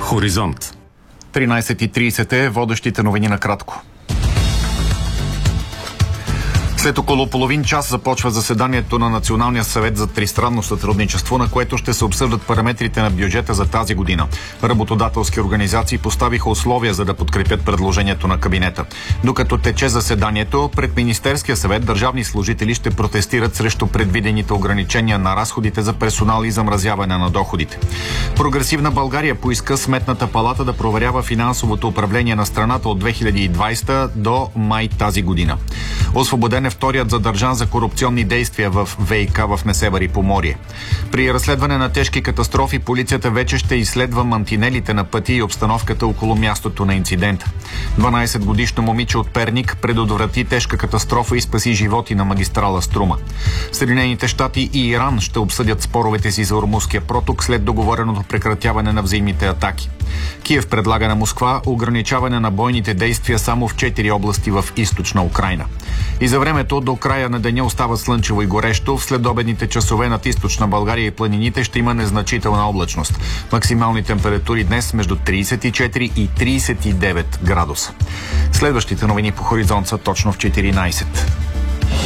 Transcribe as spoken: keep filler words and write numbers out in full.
Хоризонт. тринайсет и трийсет е водещите новини на кратко. След около половин час започва заседанието на Националния съвет за тристранно сътрудничество, на което ще се обсъждат параметрите на бюджета за тази година. Работодателски организации поставиха условия, за да подкрепят предложението на кабинета. Докато тече заседанието, пред Министерския съвет държавни служители ще протестират срещу предвидените ограничения на разходите за персонал и замразяване на доходите. Прогресивна България поиска Сметната палата да проверява финансовото управление на страната от две хиляди и двайсета до май тази година. Освободен е вторият задържан за корупционни действия в ВиК в Несебър и Поморие. При разследване на тежки катастрофи полицията вече ще изследва мантинелите на пътя и обстановката около мястото на инцидента. дванайсетгодишно момиче от Перник предотврати тежка катастрофа и спаси животи на магистрала Струма. Съединените щати и Иран ще обсъдят споровете си за Ормузския проток след договореното прекратяване на взаимните атаки. Киев предлага на Москва ограничаване на бойните действия само в четири области в източна Украйна. И за времето до края на деня остава слънчево и горещо. В следобедните часове над източна България и планините ще има незначителна облачност. Максимални температури днес между трийсет и четири и трийсет и девет градуса. Следващите новини по Хоризонт са точно в четиринайсет.